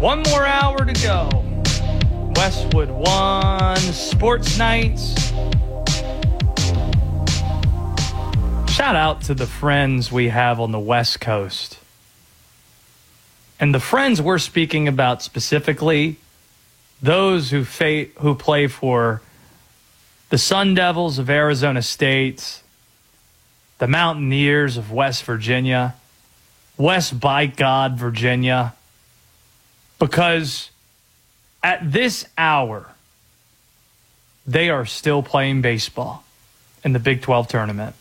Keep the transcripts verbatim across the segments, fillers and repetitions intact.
One more hour to go. Westwood One Sports Nights. Shout out to the friends we have on the West Coast. And the friends we're speaking about specifically, those who fa- who play for the Sun Devils of Arizona State, the Mountaineers of West Virginia, West by God, Virginia, because at this hour, they are still playing baseball in the Big twelve tournament.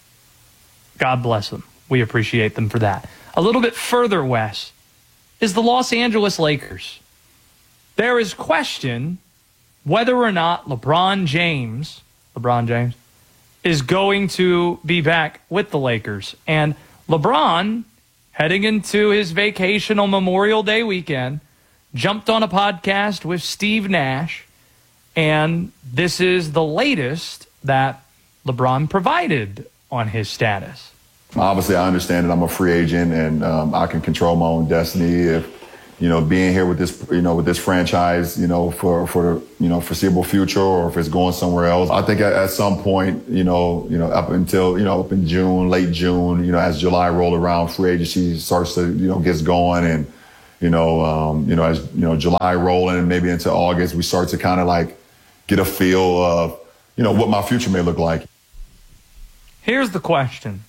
God bless them. We appreciate them for that. A little bit further west is the Los Angeles Lakers. There is question whether or not LeBron James, LeBron James, is going to be back with the Lakers. And LeBron, heading into his vacation on Memorial Day weekend, jumped on a podcast with Steve Nash, and this is the latest that LeBron provided on his status. Obviously, I understand that I'm a free agent and um, I can control my own destiny. If, you know, being here with this, you know, with this franchise, you know, for, for, you know, foreseeable future, or if it's going somewhere else. I think at, at some point, you know, you know, up until, you know, up in June, late June, you know, as July roll around, free agency starts to, you know, gets going, and, you know, um, you know, as, you know, July rolling and maybe into August, we start to kind of like get a feel of, you know, what my future may look like. Here's the question.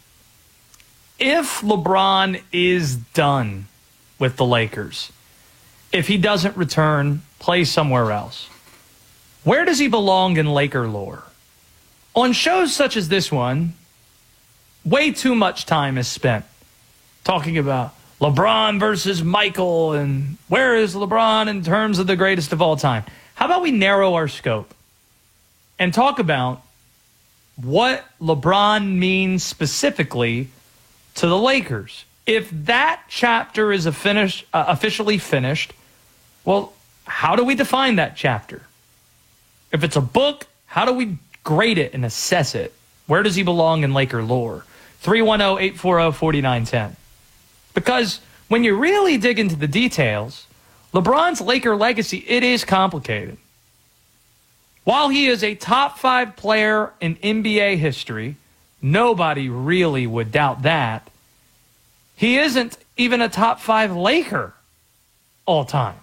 If LeBron is done with the Lakers, if he doesn't return, play somewhere else, where does he belong in Laker lore? On shows such as this one, way too much time is spent talking about LeBron versus Michael and where is LeBron in terms of the greatest of all time. How about we narrow our scope and talk about what LeBron means specifically to the Lakers? If that chapter is a finish, uh, officially finished, well, how do we define that chapter? If it's a book, how do we grade it and assess it? Where does he belong in Laker lore? three one zero, eight four zero, four nine one zero. Because when you really dig into the details, LeBron's Laker legacy, it is complicated. While he is a top five player in N B A history, nobody really would doubt that, he isn't even a top five Laker all time.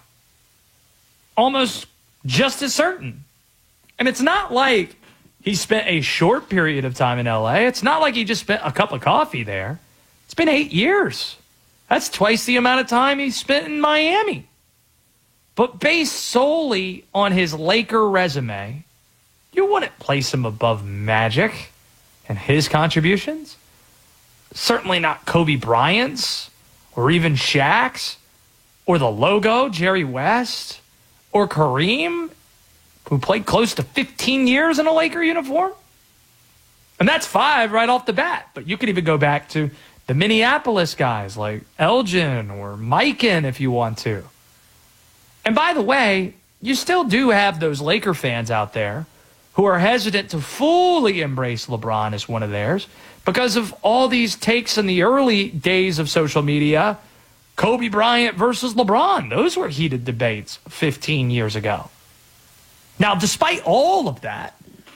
Almost just as certain. And it's not like he spent a short period of time in L A. It's not like he just spent a cup of coffee there. It's been eight years. That's twice the amount of time he spent in Miami. But based solely on his Laker resume, you wouldn't place him above Magic and his contributions. Certainly not Kobe Bryant's or even Shaq's or the logo, Jerry West, or Kareem, who played close to fifteen years in a Laker uniform. And that's five right off the bat. But you could even go back to the Minneapolis guys like Elgin or Mikan if you want to. And by the way, you still do have those Laker fans out there who are hesitant to fully embrace LeBron as one of theirs because of all these takes in the early days of social media. Kobe Bryant versus LeBron. Those were heated debates fifteen years ago. Now, despite all of that,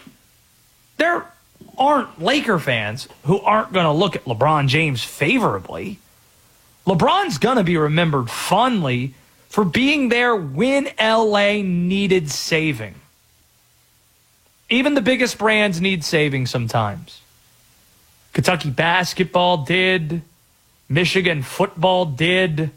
there aren't Laker fans who aren't going to look at LeBron James favorably. LeBron's going to be remembered fondly for being there when L A needed saving. Even the biggest brands need saving sometimes. Kentucky basketball did. Michigan football did.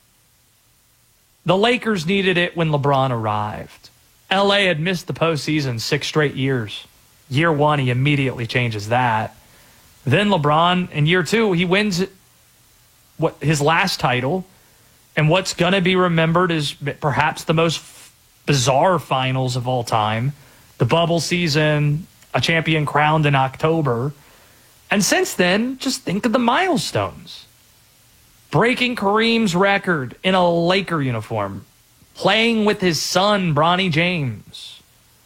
The Lakers needed it when LeBron arrived. L A had missed the postseason six straight years. Year one, he immediately changes that. Then LeBron, in year two, he wins what his last title. And what's going to be remembered is perhaps the most bizarre finals of all time. The bubble season, a champion crowned in October. And since then, just think of the milestones. Breaking Kareem's record in a Laker uniform. Playing with his son, Bronny James.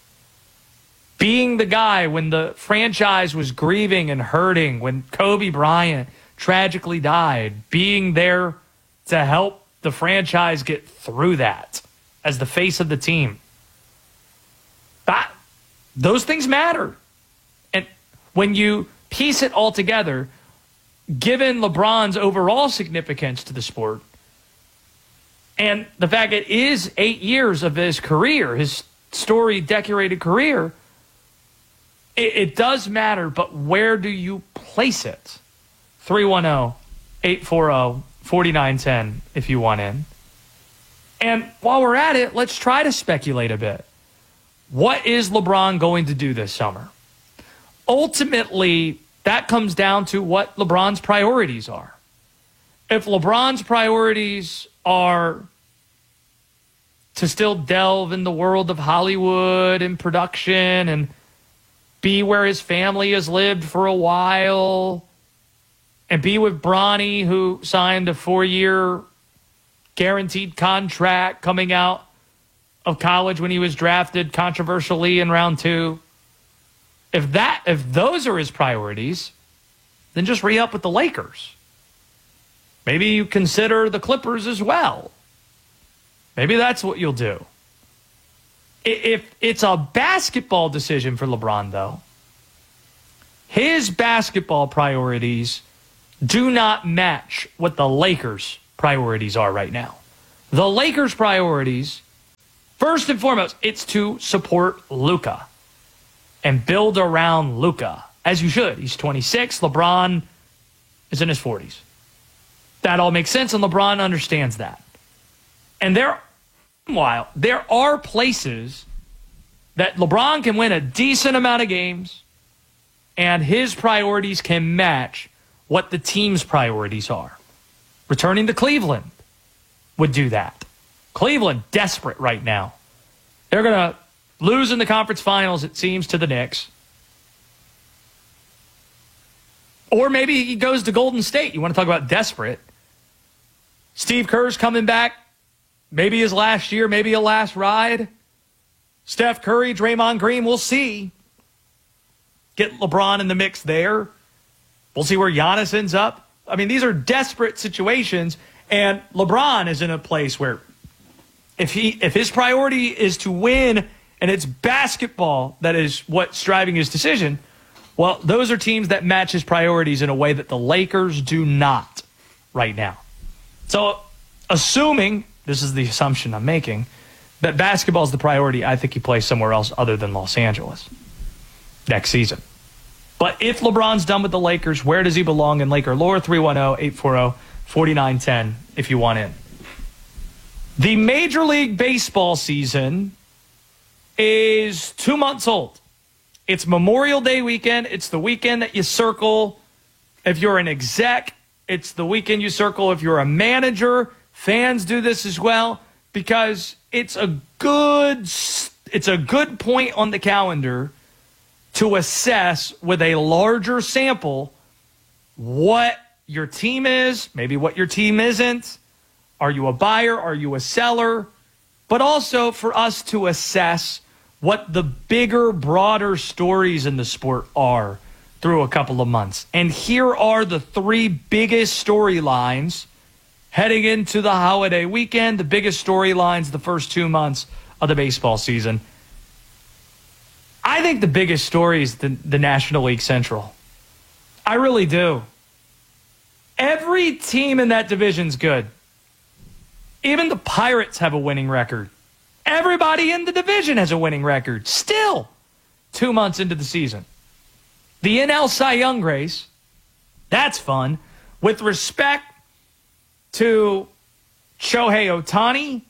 Being the guy when the franchise was grieving and hurting, when Kobe Bryant tragically died. Being there to help the franchise get through that as the face of the team? That, those things matter. And when you piece it all together, given LeBron's overall significance to the sport and the fact it is eight years of his career, his storied, decorated career, it, it does matter, but where do you place it? three one zero, eight four zero, four nine one zero if you want in. And while we're at it, let's try to speculate a bit. What is LeBron going to do this summer? Ultimately, that comes down to what LeBron's priorities are. If LeBron's priorities are to still delve in the world of Hollywood and production and be where his family has lived for a while and be with Bronny, who signed a four-year guaranteed contract coming out of college when he was drafted controversially in round two. If that, if those are his priorities, then just re-up with the Lakers. Maybe you consider the Clippers as well. Maybe that's what you'll do. If it's a basketball decision for LeBron, though, his basketball priorities do not match what the Lakers' priorities are right now. The Lakers' priorities, first and foremost, it's to support Luka and build around Luka, as you should. He's twenty-six. LeBron is in his forties. That all makes sense, and LeBron understands that. And there, meanwhile, there are places that LeBron can win a decent amount of games, and his priorities can match what the team's priorities are. Returning to Cleveland would do that. Cleveland, desperate right now. They're going to lose in the conference finals, it seems, to the Knicks. Or maybe he goes to Golden State. You want to talk about desperate. Steve Kerr's coming back. Maybe his last year, maybe a last ride. Steph Curry, Draymond Green, we'll see. Get LeBron in the mix there. We'll see where Giannis ends up. I mean, these are desperate situations, and LeBron is in a place where if he if his priority is to win and it's basketball that is what's driving his decision, well, those are teams that match his priorities in a way that the Lakers do not right now. So, assuming, this is the assumption I'm making, that basketball is the priority, I think he plays somewhere else other than Los Angeles next season. But if LeBron's done with the Lakers, where does he belong in Laker lore? three one zero, eight four zero, four nine one zero if you want in. The Major League Baseball season is two months old. It's Memorial Day weekend. It's the weekend that you circle if you're an exec. It's the weekend you circle if you're a manager. Fans do this as well because it's a good, it's a good point on the calendar to assess with a larger sample what your team is, maybe what your team isn't. Are you a buyer? Are you a seller? But also for us to assess what the bigger, broader stories in the sport are through a couple of months. And here are the three biggest storylines heading into the holiday weekend, the biggest storylines the first two months of the baseball season. I think the biggest story is the, the National League Central. I really do. Every team in that division's good. Even the Pirates have a winning record. Everybody in the division has a winning record. Still, two months into the season. The N L Cy Young race, that's fun. With respect to Shohei Ohtani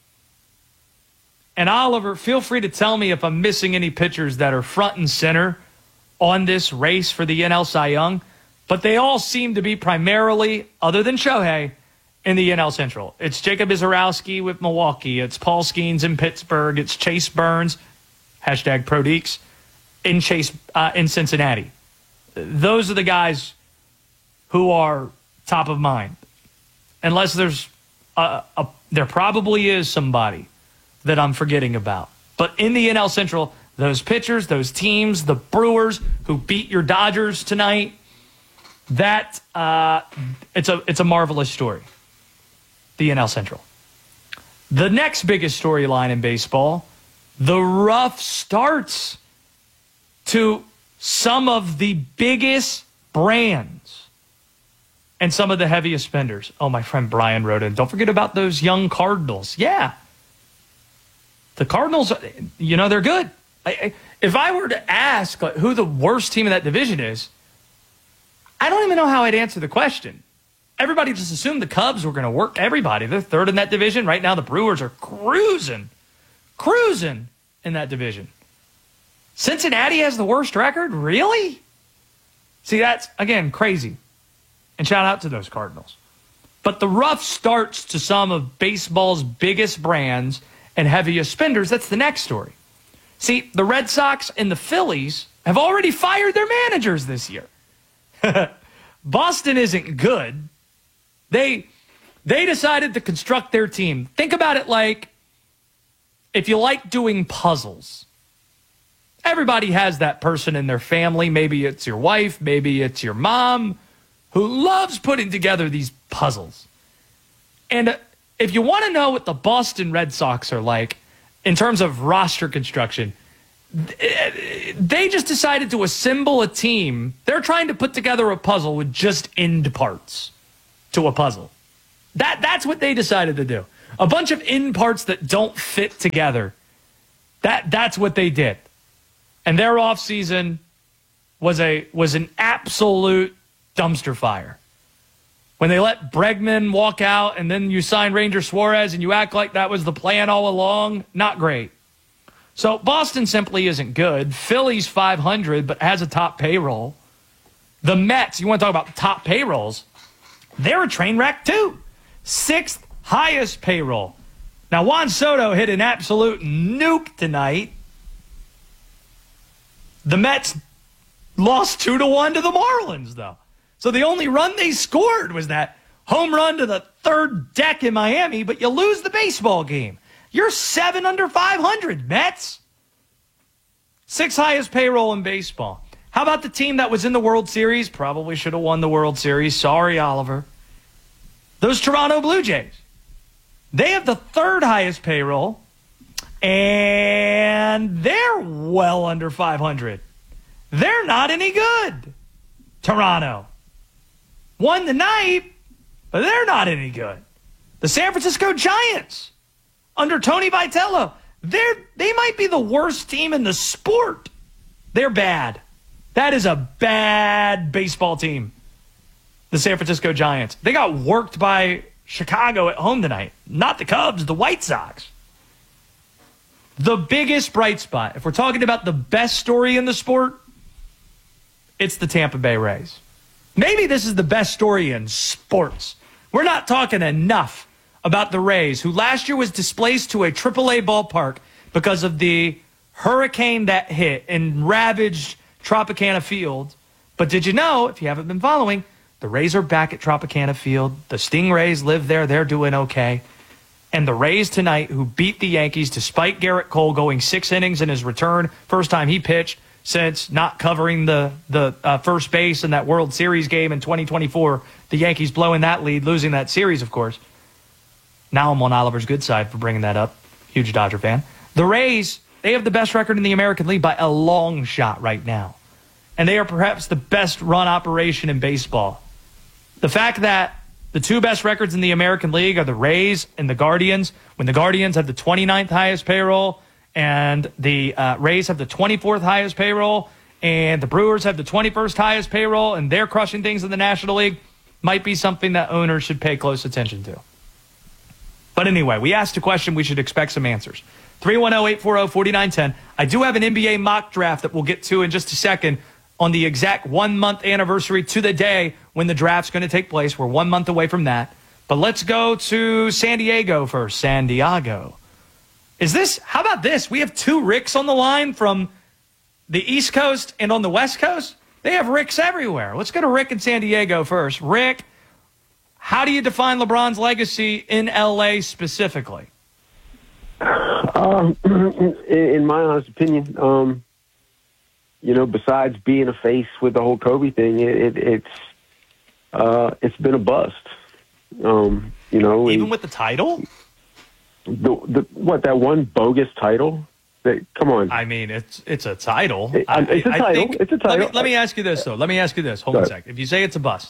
and Oliver, feel free to tell me if I'm missing any pitchers that are front and center on this race for the N L Cy Young. But they all seem to be primarily, other than Shohei, in the N L Central. It's Jacob Izarowski with Milwaukee. It's Paul Skeens in Pittsburgh. It's Chase Burns, hashtag ProDeeks, in Chase uh, in Cincinnati. Those are the guys who are top of mind. Unless there's a, a there probably is somebody that I'm forgetting about. But in the N L Central, those pitchers, those teams, the Brewers who beat your Dodgers tonight, that uh, it's a it's a marvelous story. the N L Central. The next biggest storyline in baseball, the rough starts to some of the biggest brands and some of the heaviest spenders. Oh, my friend Brian wrote in, don't forget about those young Cardinals. Yeah. The Cardinals, you know, they're good. I, I, if I were to ask like, who the worst team in that division is, I don't even know how I'd answer the question. Everybody just assumed the Cubs were going to work everybody. They're third in that division. Right now, the Brewers are cruising, cruising in that division. Cincinnati has the worst record? Really? See, that's, again, crazy. And shout out to those Cardinals. But the rough starts to some of baseball's biggest brands and heaviest spenders, that's the next story. See, the Red Sox and the Phillies have already fired their managers this year. Boston isn't good. They they decided to construct their team. Think about it like if you like doing puzzles. Everybody has that person in their family. Maybe it's your wife, maybe it's your mom, who loves putting together these puzzles. And if you want to know what the Boston Red Sox are like in terms of roster construction, they just decided to assemble a team. They're trying to put together a puzzle with just end parts to a puzzle. That That's what they decided to do. A bunch of end parts that don't fit together. That That's what they did. And their offseason was a was an absolute dumpster fire. When they let Bregman walk out and then you sign Ranger Suarez and you act like that was the plan all along, not great. So Boston simply isn't good. Philly's five hundred but has a top payroll. The Mets, you want to talk about top payrolls, they're a train wreck too. Sixth highest payroll. Now Juan Soto hit an absolute nuke tonight. The Mets lost two to one to the Marlins though. So the only run they scored was that home run to the third deck in Miami, but you lose the baseball game. You're seven under five hundred, Mets. Sixth highest payroll in baseball. How about the team that was in the World Series? Probably should have won the World Series. Sorry, Oliver. Those Toronto Blue Jays. They have the third highest payroll, and they're well under five hundred. They're not any good. Toronto. Won tonight, but they're not any good. The San Francisco Giants, under Tony Vitello, they're, they might be the worst team in the sport. They're bad. That is a bad baseball team, the San Francisco Giants. They got worked by Chicago at home tonight. Not the Cubs, the White Sox. The biggest bright spot, if we're talking about the best story in the sport, it's the Tampa Bay Rays. Maybe this is the best story in sports. We're not talking enough about the Rays, who last year was displaced to a triple A ballpark because of the hurricane that hit and ravaged Tropicana Field. But did you know, if you haven't been following, the Rays are back at Tropicana Field. The Stingrays live there. They're doing okay. And the Rays tonight, who beat the Yankees despite Garrett Cole going six innings in his return, first time he pitched since not covering the, the uh, first base in that World Series game in twenty twenty-four. The Yankees blowing that lead, losing that series, of course. Now I'm on Oliver's good side for bringing that up. Huge Dodger fan. The Rays, they have the best record in the American League by a long shot right now. And they are perhaps the best run operation in baseball. The fact that the two best records in the American League are the Rays and the Guardians, when the Guardians have the twenty-ninth highest payroll, and the uh, Rays have the twenty-fourth highest payroll, and the Brewers have the twenty-first highest payroll, and they're crushing things in the National League, might be something that owners should pay close attention to. But anyway, we asked a question. We should expect some answers. three one zero, eight four zero, four nine one zero. I do have an N B A mock draft that we'll get to in just a second on the exact one-month anniversary to the day when the draft's going to take place. We're one month away from that. But let's go to San Diego first. San Diego. Is this, how about this? We have two Ricks on the line from the East Coast and on the West Coast. They have Ricks everywhere. Let's go to Rick in San Diego first. Rick, how do you define LeBron's legacy in L A specifically? Um, in my honest opinion, um, you know, besides being a face with the whole Kobe thing, it, it, it's uh, it's been a bust. Um, You know, Even and with the title? the, the what that one bogus title. That, come on. I mean, it's it's a title. It- I, it's a I title. think- It's a title. Let me, let me ask you this, though. Let me ask you this. Hold Go on a ahead. sec. If you say it's a bust,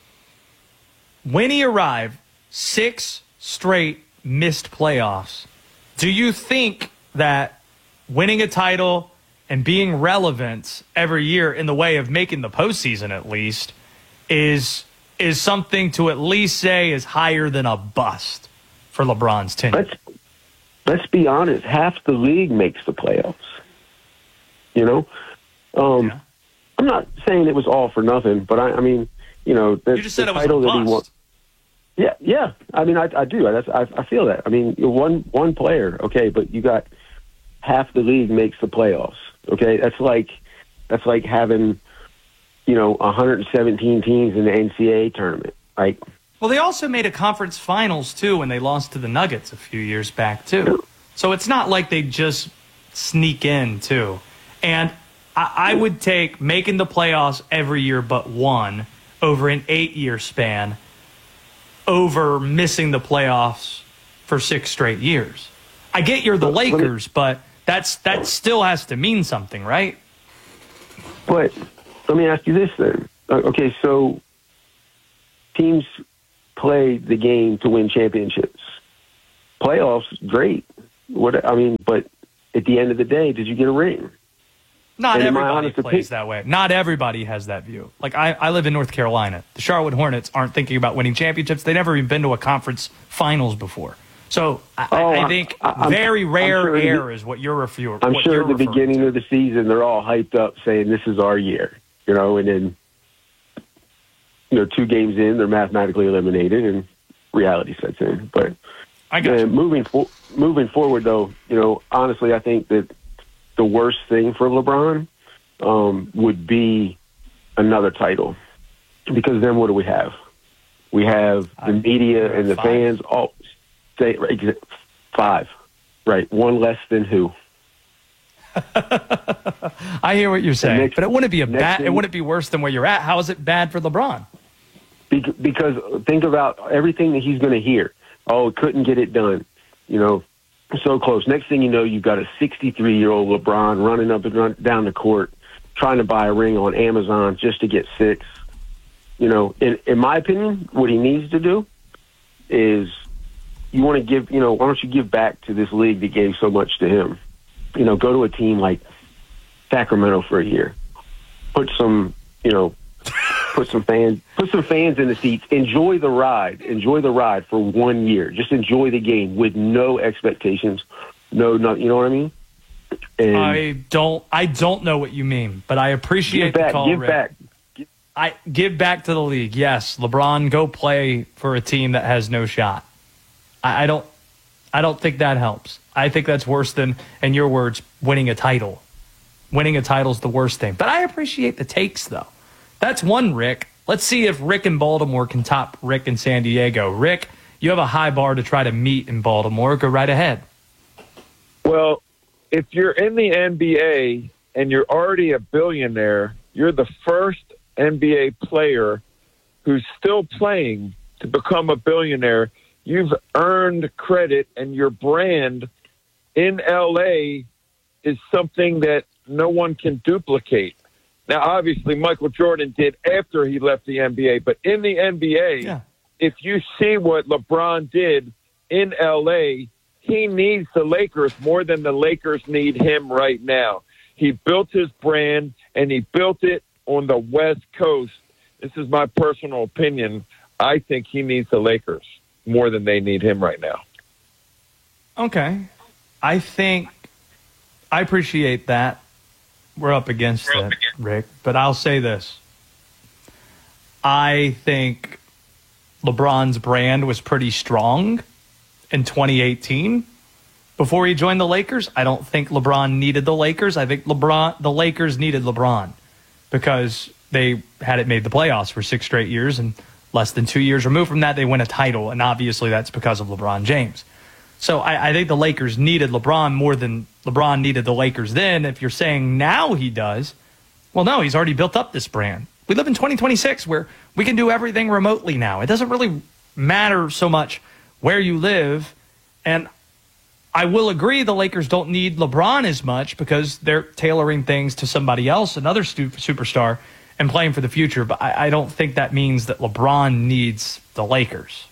when he arrived, six straight missed playoffs, do you think that winning a title and being relevant every year in the way of making the postseason at least is is something to at least say is higher than a bust for LeBron's tenure? Let's let's be honest. Half the league makes the playoffs. You know, um, Yeah. I'm not saying it was all for nothing, but I, I mean, you know, the, You just said the it was a title that he won. bust. Yeah, yeah. I mean, I, I do. That's, I, I feel that. I mean, you're one one player, okay, but you got half the league makes the playoffs. Okay, that's like that's like having, you know, one hundred seventeen teams in the N C double A tournament. Like, Well, they also made a conference finals, too, when they lost to the Nuggets a few years back, too. So it's not like they just sneak in, too. And I, I would take making the playoffs every year but one over an eight-year span over missing the playoffs for six straight years. I get you're the But let me- Lakers, but that's that still has to mean something, right? but let me ask you this then. Uh, Okay, so teams play the game to win championships. Playoffs, great. What I mean, but at the end of the day, did you get a ring? Not And in my everybody honest plays opinion- that way. Not everybody has that view. Like, I, I live in North Carolina. The Charlotte Hornets aren't thinking about winning championships. They've never even been to a conference finals before. So I, Oh, I I- think I- I'm- very I'm rare sure the- air is what you're referring. I'm what sure you're at the referring beginning to. of the season, they're all hyped up saying this is our year, you know, and then, you know, two games in, they're mathematically eliminated and reality sets in. But I got uh, you. moving, fo- moving forward, though, you know, honestly, I think that the worst thing for LeBron um, would be another title. Because then what do we have? We have the I- media and the five. fans all say right, five, right? One less than who? I hear what you're saying, next- but it wouldn't be a next bad. It thing- wouldn't be worse than where you're at. How is it bad for LeBron? Bec- Because think about everything that he's going to hear. Oh, couldn't get it done. You know, so close. Next thing you know, you've got a sixty-three-year-old LeBron running up and run down the court, trying to buy a ring on Amazon just to get six. You know, in, in my opinion, what he needs to do is you want to give, you know, why don't you give back to this league that gave so much to him? You know, go to a team like Sacramento for a year. Put some, you know, put some fans, put some fans in the seats. Enjoy the ride. Enjoy the ride for one year. Just enjoy the game with no expectations. No, no, you know what I mean? And I don't. I don't know what you mean, but I appreciate give back. the call. Give Rick. back. I give back to the league. Yes, LeBron, go play for a team that has no shot. I, I don't. I don't think that helps. I think that's worse than, in your words, winning a title. Winning a title is the worst thing. But I appreciate the takes, though. That's one Rick. Let's see if Rick in Baltimore can top Rick in San Diego. Rick, you have a high bar to try to meet in Baltimore. Go right ahead. Well, if you're in the N B A and you're already a billionaire, you're the first N B A player who's still playing to become a billionaire. You've earned credit, and your brand in L A is something that no one can duplicate. Now, obviously, Michael Jordan did after he left the N B A, but in the N B A, Yeah. if you see what LeBron did in L A, he needs the Lakers more than the Lakers need him right now. He built his brand, and he built it on the West Coast. This is my personal opinion. I think he needs the Lakers more than they need him right now. Okay. I think I appreciate that. We're up against We're it, up against- Rick. But I'll say this. I think LeBron's brand was pretty strong in twenty eighteen. Before he joined the Lakers, I don't think LeBron needed the Lakers. I think LeBron, the Lakers needed LeBron because they hadn't made the playoffs for six straight years, and less than two years removed from that, they win a title, and obviously that's because of LeBron James. So I, I think the Lakers needed LeBron more than LeBron needed the Lakers then. If you're saying now he does, well, no, he's already built up this brand. We live in twenty twenty-six where we can do everything remotely now. It doesn't really matter so much where you live. And I will agree the Lakers don't need LeBron as much because they're tailoring things to somebody else, another stu- superstar, and playing for the future. But I, I don't think that means that LeBron needs the Lakers.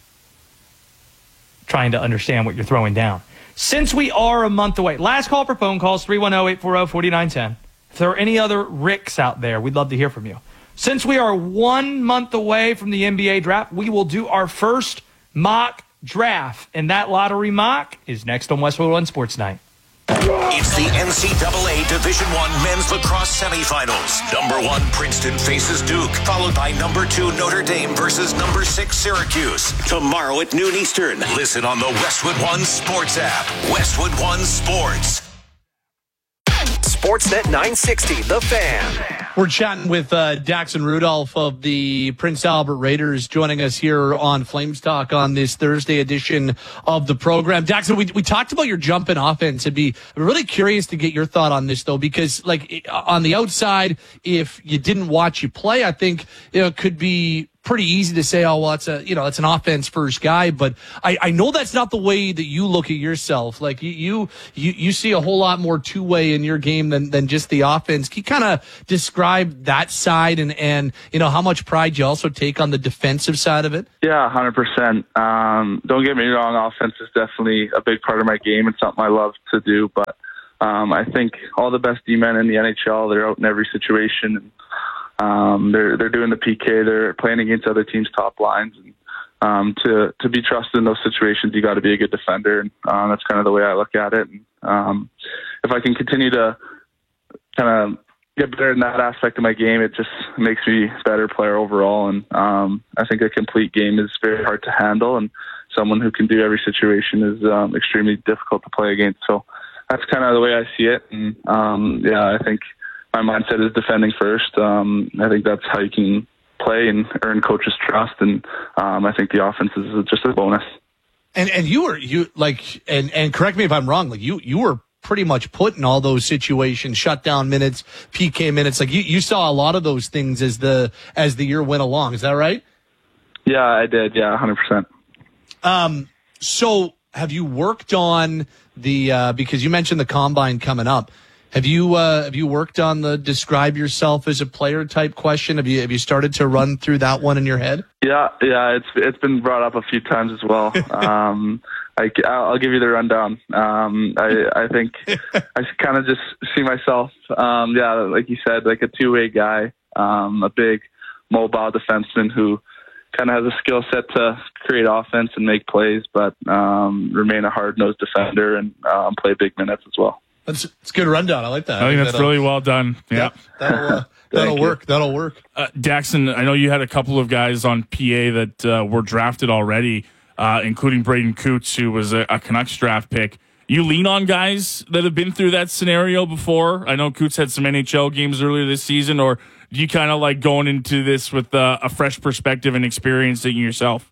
Trying to understand what you're throwing down. Since we are a month away, last call for phone calls, three one zero, eight four zero, four nine one zero. If there are any other Ricks out there, we'd love to hear from you. Since we are one month away from the N B A draft, we will do our first mock draft. And that lottery mock is next on Westwood One Sports Night. It's the N C double A Division One Men's Lacrosse Semifinals. Number one, Princeton faces Duke, followed by number two, Notre Dame versus number six, Syracuse. Tomorrow at noon Eastern. Listen on the Westwood One Sports app. Westwood One Sports. Sportsnet nine sixty, The Fan. We're chatting with uh, Daxon Rudolph of the Prince Albert Raiders, joining us here on Flames Talk on this Thursday edition of the program. Daxon, we we talked about your jump in offense. I'd be really curious to get your thought on this, though, because like on the outside, if you didn't watch you play, I think you know, it could be pretty easy to say, oh, well, it's a, you know, it's an offense first guy, but I, I know that's not the way that you look at yourself. Like you, you, you, you see a whole lot more two way in your game than, than just the offense. Can you kind of describe that side and, and, you know, how much pride you also take on the defensive side of it? Yeah, one hundred percent. Um, don't get me wrong. Offense is definitely a big part of my game. It's something I love to do, but, um, I think all the best D-men in the N H L, they're out in every situation. Um, they're they're doing the P K. They're playing against other teams' top lines. And, um, to to be trusted in those situations, you got to be a good defender, and um, that's kind of the way I look at it. And, um, if I can continue to kind of get better in that aspect of my game, it just makes me a better player overall. And um, I think a complete game is very hard to handle, and someone who can do every situation is um, extremely difficult to play against. So that's kind of the way I see it. And um, yeah, I think my mindset is defending first. Um, I think that's how you can play and earn coaches' trust, and um, I think the offense is just a bonus. And and you were you like and and correct me if I'm wrong. Like you you were pretty much put in all those situations, shutdown minutes, P K minutes. Like you, you saw a lot of those things as the as the year went along. Is that right? Yeah, I did. Yeah, one hundred percent. Um. So have you worked on the uh, because you mentioned the combine coming up? Have you uh, have you worked on the describe yourself as a player type question? Have you have you started to run through that one in your head? Yeah, yeah, it's it's been brought up a few times as well. um, I, I'll give you the rundown. Um, I I think I kind of just see myself, um, yeah, like you said, like a two way guy, um, a big mobile defenseman who kind of has a skill set to create offense and make plays, but um, remain a hard nosed defender and um, play big minutes as well. That's it's a good rundown. I like that. I think that's really well done. Yeah, yeah that'll uh, that'll work. That'll work. Uh, Daxon, I know you had a couple of guys on P A that uh, were drafted already, uh, including Braden Coots, who was a, a Canucks draft pick. You lean on guys that have been through that scenario before. I know Coots had some N H L games earlier this season, or do you kind of like going into this with uh, a fresh perspective and experiencing yourself?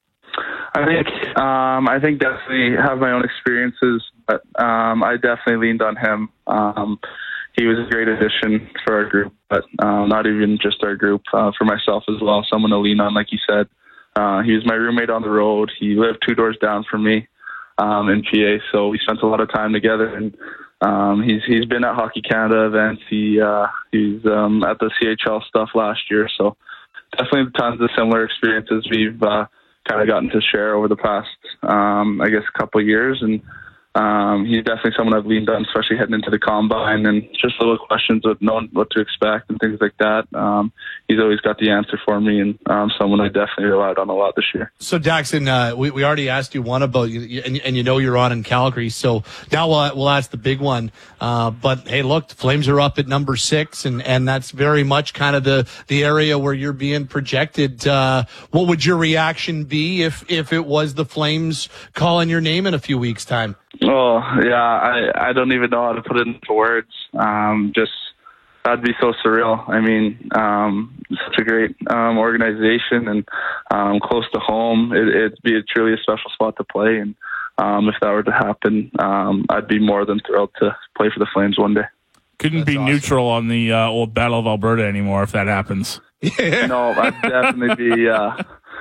I think um, I think definitely have my own experiences, but um, I definitely leaned on him. Um, he was a great addition for our group, but uh, not even just our group, uh, for myself as well. Someone to lean on, like you said. Uh, he was my roommate on the road. He lived two doors down from me um, in P A, so we spent a lot of time together. And um, he's he's been at Hockey Canada events. He uh, he's um, at the C H L stuff last year, so definitely tons of similar experiences we've uh, kind of gotten to share over the past, um, I guess, couple of years. And um, he's definitely someone I've leaned on, especially heading into the combine and just little questions of knowing what to expect and things like that. Um, he's always got the answer for me, and um, someone I definitely relied on a lot this year. So, Daxon, uh, we, we already asked you one about you, and, and you know you're on in Calgary. So now we'll, we'll ask the big one. Uh, but, hey, look, the Flames are up at number six, and, and that's very much kind of the, the area where you're being projected. Uh, what would your reaction be if, if it was the Flames calling your name in a few weeks' time? Oh, yeah, I, I don't even know how to put it into words. Um, just, that'd be so surreal. I mean, um, such a great um, organization and um, close to home. It, it'd be a truly a special spot to play. And um, if that were to happen, um, I'd be more than thrilled to play for the Flames one day. Couldn't That's be awesome. neutral on the uh, old Battle of Alberta anymore if that happens. Yeah. No, I'd definitely be uh,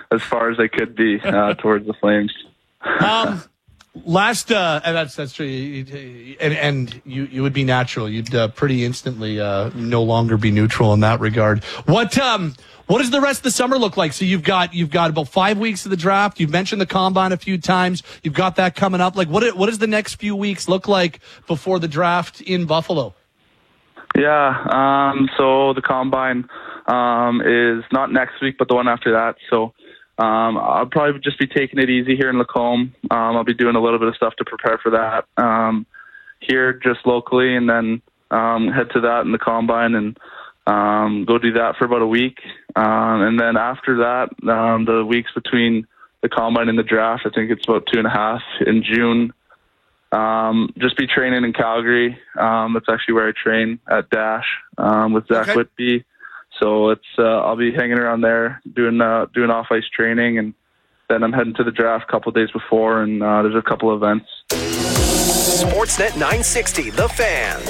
as far as they could be uh, towards the Flames. Um, last, uh, and that's that's true. And and you you would be natural. You'd uh, pretty instantly uh, no longer be neutral in that regard. What um what does the rest of the summer look like? So you've got you've got about five weeks of the draft. You've mentioned the combine a few times. You've got that coming up. Like what what does the next few weeks look like before the draft in Buffalo? Yeah. Um. So the combine um is not next week, but the one after that. So. Um, I'll probably just be taking it easy here in Lacombe. Um, I'll be doing a little bit of stuff to prepare for that um, here just locally, and then um, head to that in the combine and um, go do that for about a week. Um, and then after that, um, the weeks between the combine and the draft, I think it's about two and a half in June. Um, just be training in Calgary. Um, that's actually where I train at Dash um, with Zach Okay. Whitby. So it's uh, I'll be hanging around there doing uh, doing off ice training, and then I'm heading to the draft a couple of days before, and uh, there's a couple of events. Sportsnet nine sixty, The Fan.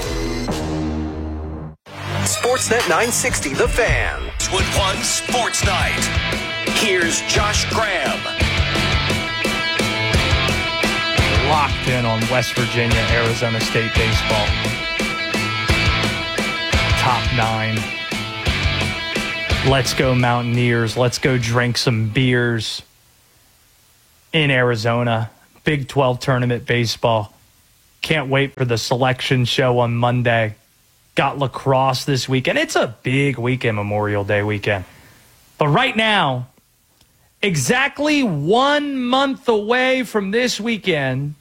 Sportsnet nine sixty, The Fan. Wood One Sports Night. Here's Josh Graham. Locked in on West Virginia, Arizona State baseball. Top nine. Let's go Mountaineers. Let's go drink some beers in Arizona. Big twelve tournament baseball. Can't wait for the selection show on Monday. Got lacrosse this weekend. It's a big weekend, Memorial Day weekend. But right now, exactly one month away from this weekend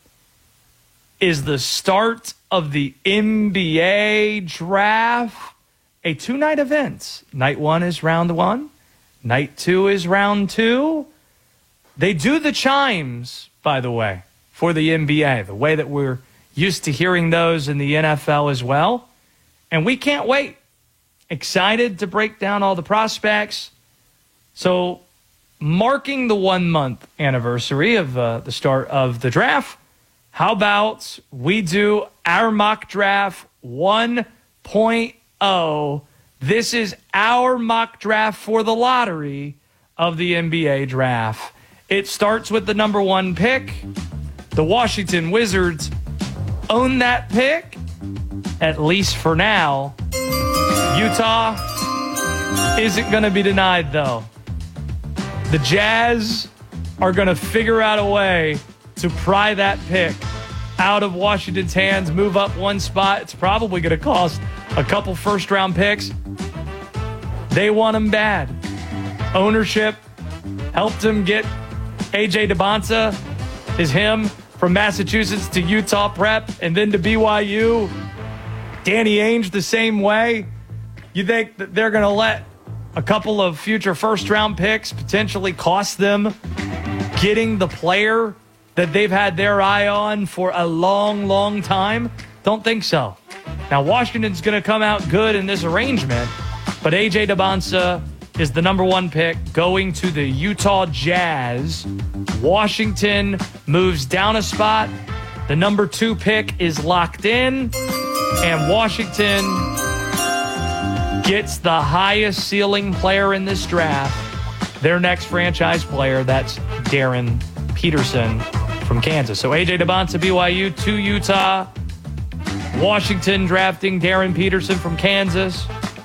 is the start of the N B A draft. A two-night event. Night one is round one. Night two is round two. They do the chimes, by the way, for the N B A, the way that we're used to hearing those in the N F L as well. And we can't wait. Excited to break down all the prospects. So, marking the one-month anniversary of uh, the start of the draft, how about we do our mock draft one point oh. This is our mock draft for the lottery of the N B A draft. It starts with the number one pick. The Washington Wizards own that pick, at least for now. Utah isn't going to be denied, though. The Jazz are going to figure out a way to pry that pick out of Washington's hands, move up one spot. It's probably going to cost a couple first-round picks. They want him bad. Ownership helped him get A J DeBonta, is him, from Massachusetts to Utah Prep and then to B Y U. Danny Ainge the same way. You think that they're going to let a couple of future first-round picks potentially cost them getting the player that they've had their eye on for a long, long time? Don't think so. Now, Washington's going to come out good in this arrangement, but A J DeBonta is the number one pick going to the Utah Jazz. Washington moves down a spot. The number two pick is locked in, and Washington gets the highest ceiling player in this draft, their next franchise player. That's Darren Peterson from Kansas. So A J DeBonta, B Y U, to Utah. Washington drafting Darren Peterson from Kansas.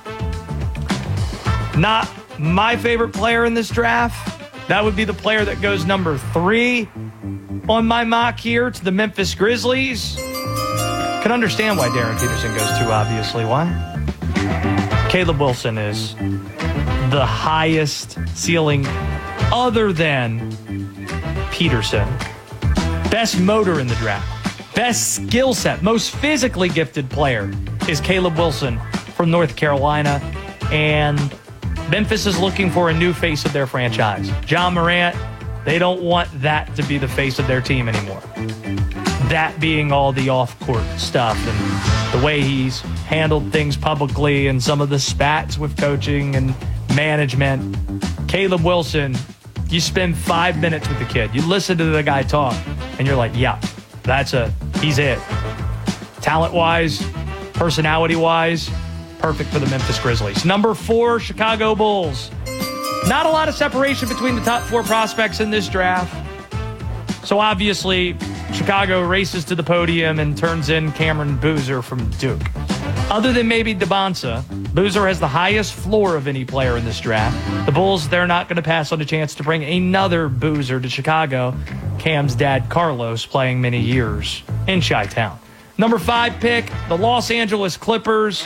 Not my favorite player in this draft. That would be the player that goes number three on my mock here to the Memphis Grizzlies. Can understand why Darren Peterson goes two, obviously. Why? Caleb Wilson is the highest ceiling other than Peterson. Best motor in the draft. Best skill set, most physically gifted player is Caleb Wilson from North Carolina. And Memphis is looking for a new face of their franchise. John Morant, they don't want that to be the face of their team anymore. That being all the off-court stuff and the way he's handled things publicly and some of the spats with coaching and management. Caleb Wilson, you spend five minutes with the kid. You listen to the guy talk, and you're like, yeah, that's a, he's it. Talent-wise, personality-wise, perfect for the Memphis Grizzlies. Number four, Chicago Bulls. Not a lot of separation between the top four prospects in this draft. So obviously, Chicago races to the podium and turns in Cameron Boozer from Duke. Other than maybe DeBonsa, Boozer has the highest floor of any player in this draft. The Bulls, they're not going to pass on a chance to bring another Boozer to Chicago. Cam's dad, Carlos, playing many years in Chi-Town. Number five pick, the Los Angeles Clippers.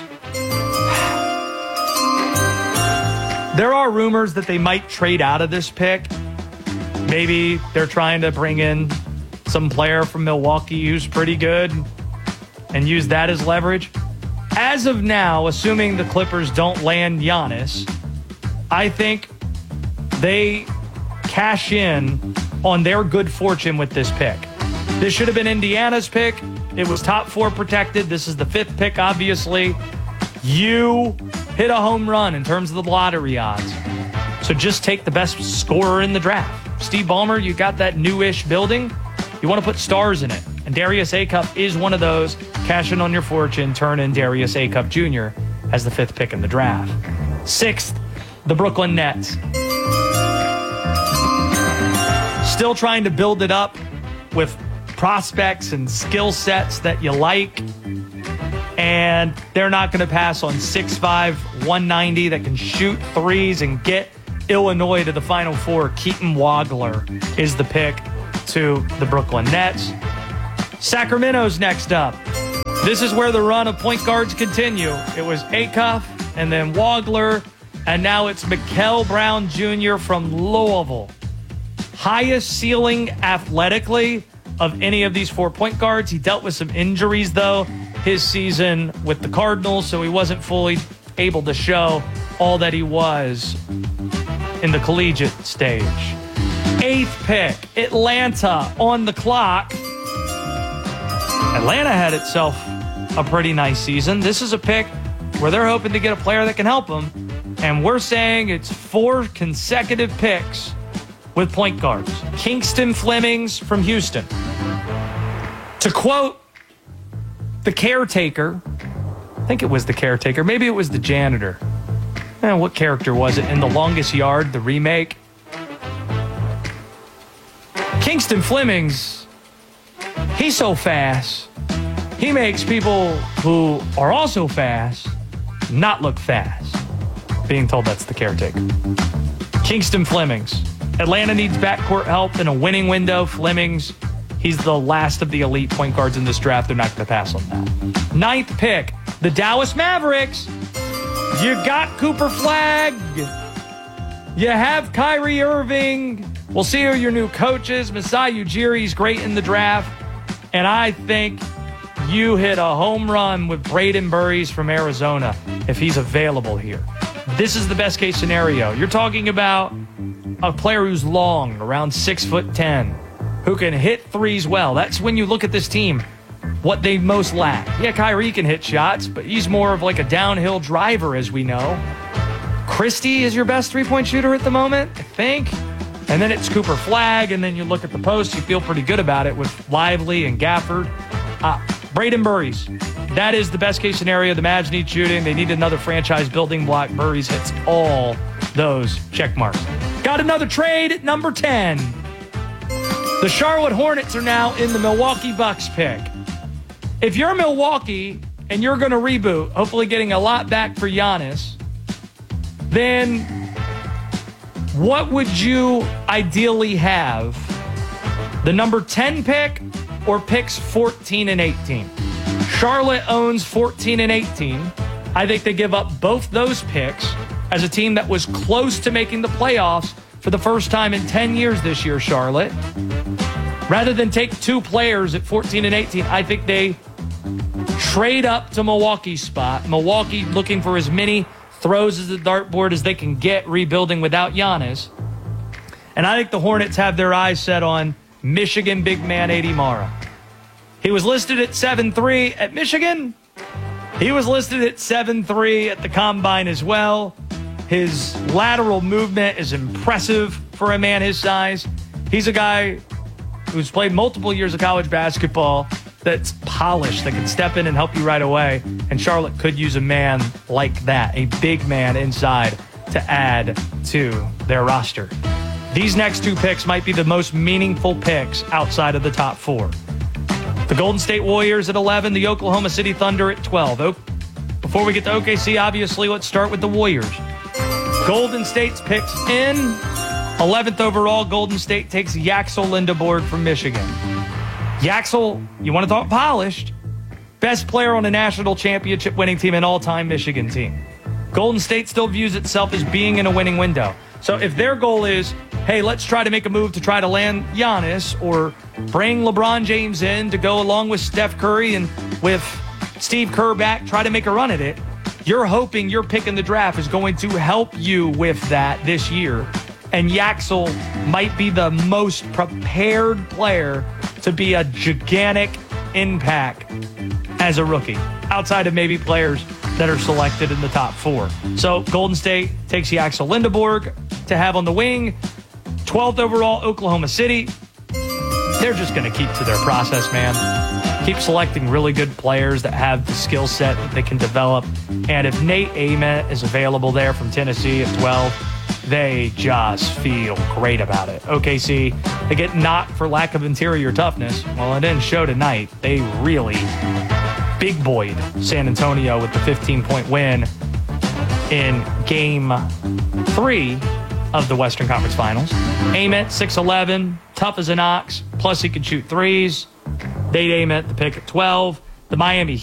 There are rumors that they might trade out of this pick. Maybe they're trying to bring in some player from Milwaukee who's pretty good and use that as leverage. As of now, assuming the Clippers don't land Giannis, I think they cash in on their good fortune with this pick. This should have been Indiana's pick. It was top four protected. This is the fifth pick, obviously. You hit a home run in terms of the lottery odds. So just take the best scorer in the draft. Steve Ballmer, you got that newish building. You want to put stars in it. And Darius Acup is one of those. Cash in on your fortune, turn in Darius Acup Junior as the fifth pick in the draft. Sixth, the Brooklyn Nets. Still trying to build it up with prospects and skill sets that you like. And they're not going to pass on six five, one ninety that can shoot threes and get Illinois to the Final Four. Keaton Wagler is the pick to the Brooklyn Nets. Sacramento's next up. This is where the run of point guards continue. It was Acuff and then Wagler, and now it's Mikal Brown Junior from Louisville. Highest ceiling athletically of any of these four point guards. He dealt with some injuries, though, his season with the Cardinals, so he wasn't fully able to show all that he was in the collegiate stage. Eighth pick, Atlanta on the clock. Atlanta had itself a pretty nice season. This is a pick where they're hoping to get a player that can help them, and we're saying it's four consecutive picks with point guards. Kingston Flemings from Houston. To quote the caretaker, I think it was the caretaker, maybe it was the janitor. Eh, what character was it in The Longest Yard, the remake? Kingston Flemings, he's so fast, he makes people who are also fast not look fast. Being told that's the caretaker. Kingston Flemings. Atlanta needs backcourt help in a winning window. Flemings, he's the last of the elite point guards in this draft. They're not going to pass on that. Ninth pick, the Dallas Mavericks. You got Cooper Flagg. You have Kyrie Irving. We'll see who your new coach is. Masai Ujiri's great in the draft. And I think you hit a home run with Braden Burries from Arizona if he's available here. This is the best case scenario. You're talking about a player who's long, around six foot ten, who can hit threes well. That's when you look at this team, what they most lack. Yeah, Kyrie can hit shots, but he's more of like a downhill driver, as we know. Christie is your best three-point shooter at the moment, I think. And then it's Cooper Flagg, and then you look at the post, you feel pretty good about it with Lively and Gafford. Uh, Braden Burries. That is the best case scenario. The Mavs need shooting. They need another franchise building block. Burries hits all those check marks. Got another trade at number ten. The Charlotte Hornets are now in the Milwaukee Bucks pick. If you're Milwaukee and you're going to reboot, hopefully getting a lot back for Giannis, then what would you ideally have? The number ten pick or picks fourteen and eighteen? Charlotte owns fourteen and eighteen. I think they give up both those picks as a team that was close to making the playoffs for the first time in ten years this year, Charlotte. Rather than take two players at fourteen and eighteen, I think they trade up to Milwaukee's spot. Milwaukee looking for as many throws as the dartboard as they can get rebuilding without Giannis. And I think the Hornets have their eyes set on Michigan big man A D Mara. He was listed at seven three at Michigan. He was listed at seven three at the Combine as well. His lateral movement is impressive for a man his size. He's a guy who's played multiple years of college basketball that's polished, that can step in and help you right away. And Charlotte could use a man like that, a big man inside to add to their roster. These next two picks might be the most meaningful picks outside of the top four. The Golden State Warriors at eleven, the Oklahoma City Thunder at twelve. O- Before we get to O K C, obviously, let's start with the Warriors. Golden State's picks in. eleventh overall, Golden State takes Yaxel Lindeborg from Michigan. Yaxel, you want to talk polished? Best player on a national championship winning team and all-time Michigan team. Golden State still views itself as being in a winning window. So if their goal is, hey, let's try to make a move to try to land Giannis or bring LeBron James in to go along with Steph Curry and with Steve Kerr back, try to make a run at it, you're hoping your pick in the draft is going to help you with that this year. And Yaxel might be the most prepared player to be a gigantic impact as a rookie, outside of maybe players that are selected in the top four. So Golden State takes Yaxel Lindeborg to have on the wing. twelfth overall, Oklahoma City. They're just going to keep to their process, man. Keep selecting really good players that have the skill set that they can develop. And if Nate Ament is available there from Tennessee at twelve, they just feel great about it. O K C, they get knocked for lack of interior toughness. Well, it didn't show tonight. They really big boyed San Antonio with the fifteen-point win in game three of the Western Conference Finals. Ament, six eleven, tough as an ox, plus he can shoot threes. Nate Ament, the pick at twelve. The Miami